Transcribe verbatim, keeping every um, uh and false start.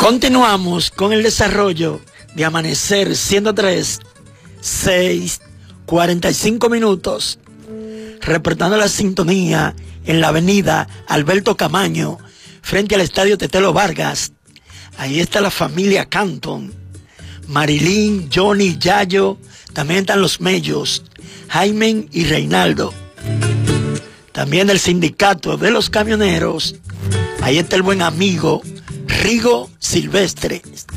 Continuamos con el desarrollo de Amanecer ciento tres, seis, cuarenta y cinco minutos, reportando la sintonía en la avenida Alberto Camaño, frente al estadio Tetelo Vargas. Ahí está la familia Canton, Marilyn, Johnny, Yayo, también están los Mellos, Jaime y Reinaldo. También el sindicato de los camioneros, ahí está el buen amigo Rigo Silvestre.